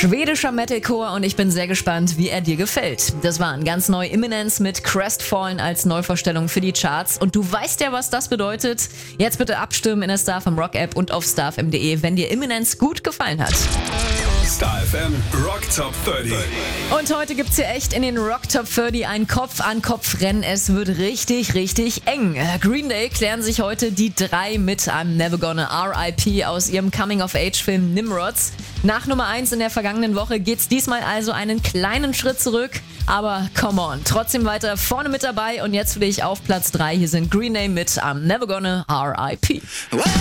Schwedischer Metalcore und ich bin sehr gespannt, wie er dir gefällt. Das waren ganz neu Imminence mit Crestfallen als Neuvorstellung für die Charts. Und du weißt ja, was das bedeutet. Jetzt bitte abstimmen in der Star FM Rock App und auf starfm.de, wenn dir Imminence gut gefallen hat. Star FM Rock Top 30. Und heute gibt's hier echt in den Rock Top 30 ein Kopf-an-Kopf-Rennen. Es wird richtig, richtig eng. Green Day klären sich heute die 3 mit I'm Never Gonna R.I.P. aus ihrem Coming-of-Age-Film Nimrods. Nach Nummer 1 in der vergangenen Woche geht's diesmal also einen kleinen Schritt zurück. Aber come on, trotzdem weiter vorne mit dabei. Und jetzt für dich auf Platz 3. Hier sind Green Day mit I'm Never Gonna R.I.P.